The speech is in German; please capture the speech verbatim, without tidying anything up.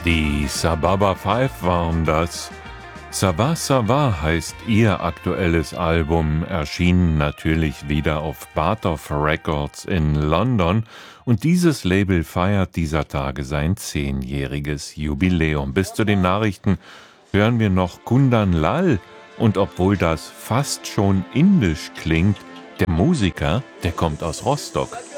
Die Sababa Five waren das. Sava Sava heißt ihr aktuelles Album, erschienen natürlich wieder auf Bartov Records in London, und dieses Label feiert dieser Tage sein zehnjähriges Jubiläum. Bis zu den Nachrichten hören wir noch Kundan Lal, und obwohl das fast schon indisch klingt, der Musiker, der kommt aus Rostock.